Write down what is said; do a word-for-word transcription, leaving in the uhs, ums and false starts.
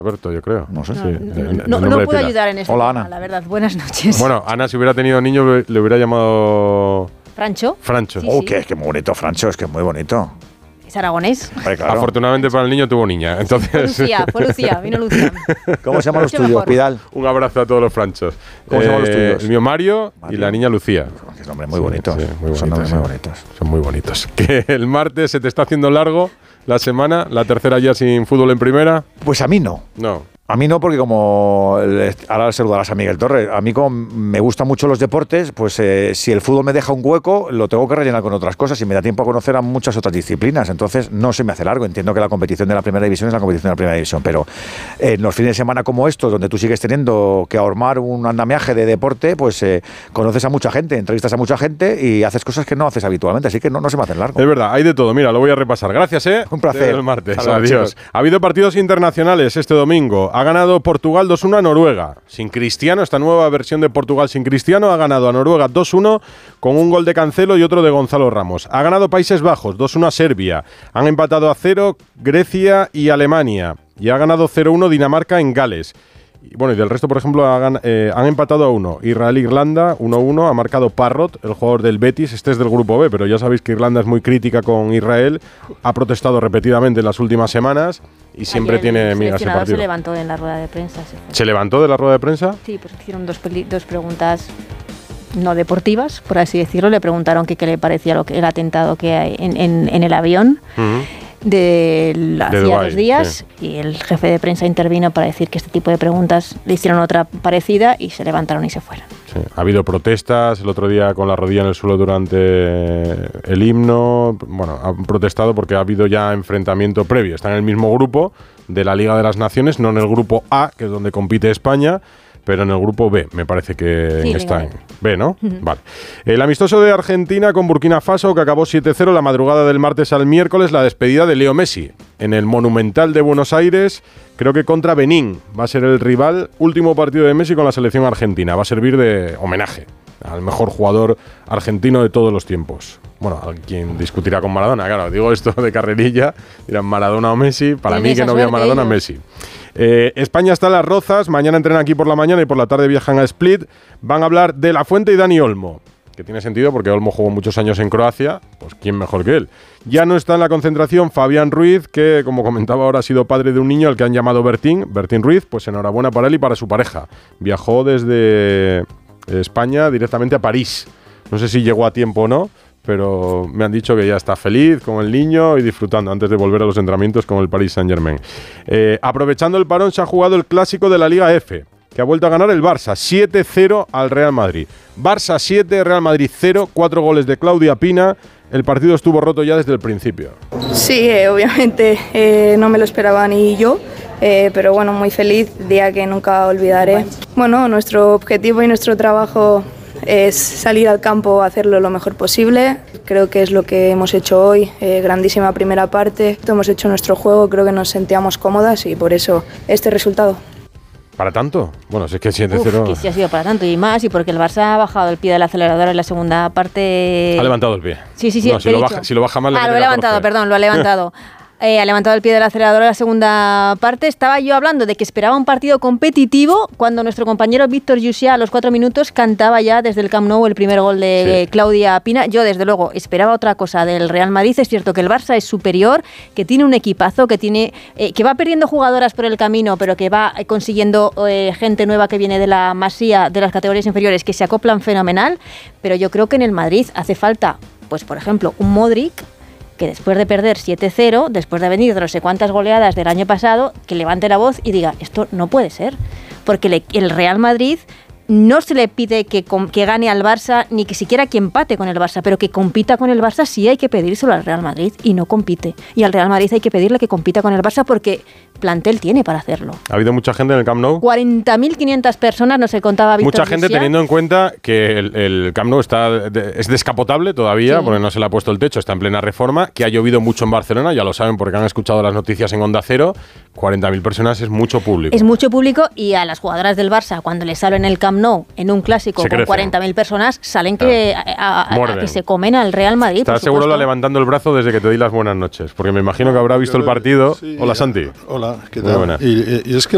Alberto, yo creo. No sé. No, Sí. no, no, no puedo ayudar en eso. Hola, tema, Ana. La verdad, buenas noches. Bueno, Ana, si hubiera tenido niño, le hubiera llamado Francho. Francho. Sí, Oh, sí. que es que muy bonito, Francho, es que es muy bonito. Es aragonés. Hombre, claro. Afortunadamente para el niño tuvo niña. Fue Entonces, Lucía, fue Lucía, vino Lucía. ¿Cómo se llaman los Mucho tuyos, mejor. Pidal? un abrazo a todos los Franchos. ¿Cómo se llaman los tuyos? El mío Mario, Mario. y la niña Lucía. Que nombres muy Sí, bonitos. sí, muy Son bonitos, nombres sí. muy bonitos. Son muy bonitos. Que el martes se te está haciendo largo la semana, la tercera ya sin fútbol en primera. Pues a mí no. No. A mí no, porque como le- ahora saludarás a Miguel Torres, a mí como me gustan mucho los deportes, pues eh, si el fútbol me deja un hueco, lo tengo que rellenar con otras cosas y me da tiempo a conocer a muchas otras disciplinas. Entonces no se me hace largo. Entiendo que la competición de la primera división es la competición de la primera división, pero en los fines de semana como estos, donde tú sigues teniendo que ahormar un andamiaje de deporte, pues eh, conoces a mucha gente, entrevistas a mucha gente y haces cosas que no haces habitualmente. Así que no, no se me hace largo. Es verdad, hay de todo. Mira, lo voy a repasar. Gracias, ¿eh? Un placer. El martes. Hasta luego, Adiós. chicos. Ha habido partidos internacionales este domingo. Ha ganado Portugal dos uno a Noruega. Sin Cristiano, esta nueva versión de Portugal sin Cristiano ha ganado a Noruega dos uno con un gol de Cancelo y otro de Gonzalo Ramos. Ha ganado Países Bajos dos uno a Serbia. Han empatado a cero Grecia y Alemania. Y ha ganado cero uno Dinamarca en Gales. Y bueno, y del resto, por ejemplo, hagan, eh, han empatado a uno. Israel-Irlanda, uno uno. Ha marcado Parrot, el jugador del Betis. Este es del grupo B, pero ya sabéis que Irlanda es muy crítica con Israel. Ha protestado repetidamente en las últimas semanas y siempre Ayer tiene el migas ese seleccionador partido. se levantó en la rueda de prensa. Se fue. ¿Se levantó de la rueda de prensa? Sí, pues hicieron dos, peli- dos preguntas no deportivas, por así decirlo. Le preguntaron que qué le parecía lo que, el atentado que hay en, en, en el avión. Uh-huh. De, De hacía Dubái, dos días sí. y el jefe de prensa intervino para decir que este tipo de preguntas le hicieron otra parecida y se levantaron y se fueron. Sí. Ha habido protestas el otro día con la rodilla en el suelo durante el himno. Bueno, han protestado porque ha habido ya enfrentamiento previo. Están en el mismo grupo de la Liga de las Naciones, no en el grupo A, que es donde compite España, pero en el grupo B, me parece que Sí, está Liga en B, ¿no? Uh-huh. Vale. El amistoso de Argentina con Burkina Faso, que acabó siete cero la madrugada del martes al miércoles, la despedida de Leo Messi en el Monumental de Buenos Aires, creo que contra Benín. Va a ser el rival, último partido de Messi con la selección argentina. Va a servir de homenaje al mejor jugador argentino de todos los tiempos. Bueno, a quien discutirá con Maradona, claro, digo esto de carrerilla, dirán Maradona o Messi, para mí que no vea Maradona, Messi. Eh, España está en Las Rozas, mañana entrenan aquí por la mañana y por la tarde viajan a Split. Van a hablar de La Fuente y Dani Olmo, que tiene sentido porque Olmo jugó muchos años en Croacia, pues quién mejor que él. Ya no está en la concentración Fabián Ruiz, que como comentaba ahora ha sido padre de un niño al que han llamado Bertín, Bertín Ruiz, pues enhorabuena para él y para su pareja. Viajó desde España directamente a París, no sé si llegó a tiempo o no, pero me han dicho que ya está feliz con el niño y disfrutando antes de volver a los entrenamientos con el Paris Saint-Germain. Eh, aprovechando el parón se ha jugado el clásico de la Liga F, que ha vuelto a ganar el Barça, siete cero al Real Madrid. Barça siete, Real Madrid cero, cuatro goles de Claudia Pina. El partido estuvo roto ya desde el principio. Sí, eh, obviamente eh, no me lo esperaba ni yo. Eh, pero bueno, muy feliz, día que nunca olvidaré. Bueno, nuestro objetivo y nuestro trabajo es salir al campo a hacerlo lo mejor posible. Creo que es lo que hemos hecho hoy, eh, grandísima primera parte. Hemos hecho nuestro juego, creo que nos sentíamos cómodas y por eso este resultado. ¿Para tanto? Bueno, si es que siete cero... Uf, que sí ha sido para tanto y más, y porque el Barça ha bajado el pie del acelerador en la segunda parte. Ha levantado el pie. Sí, sí, sí. No, si, lo baja, si lo baja mal... Ah, lo he levantado, perdón, lo ha levantado. Eh, ha levantado el pie del acelerador en la segunda parte. Estaba yo hablando de que esperaba un partido competitivo cuando nuestro compañero Víctor Yusia a los cuatro minutos cantaba ya desde el Camp Nou el primer gol de sí. Claudia Pina. Yo, desde luego, esperaba otra cosa del Real Madrid. Es cierto que el Barça es superior, que tiene un equipazo, que tiene eh, que va perdiendo jugadoras por el camino, pero que va consiguiendo eh, gente nueva que viene de la Masía, de las categorías inferiores, que se acoplan fenomenal. Pero yo creo que en el Madrid hace falta, pues por ejemplo, un Modric, que después de perder siete cero, después de venir de no sé cuántas goleadas del año pasado, que levante la voz y diga, esto no puede ser, porque le, el Real Madrid no se le pide que, que gane al Barça, ni que siquiera que empate con el Barça, pero que compita con el Barça sí hay que pedírselo al Real Madrid, y no compite. Y al Real Madrid hay que pedirle que compita con el Barça porque plantel tiene para hacerlo. ¿Ha habido mucha gente en el Camp Nou? cuarenta mil quinientas personas, no se contaba Víctor Mucha gente Lucia. Teniendo en cuenta que el, el Camp Nou está de, es descapotable todavía, sí. Porque no se le ha puesto el techo, está en plena reforma, que ha llovido mucho en Barcelona, ya lo saben porque han escuchado las noticias en Onda Cero. cuarenta mil personas es mucho público. Es mucho público, y a las jugadoras del Barça, cuando les salen en el Camp Nou en un clásico con cuarenta mil personas, salen que, ah, a, a, a, que se comen al Real Madrid. Estás seguro la levantando el brazo desde que te di las buenas noches, porque me imagino que habrá visto el partido. Sí, Hola, Santi. Hola, ¿qué tal? Y, y es que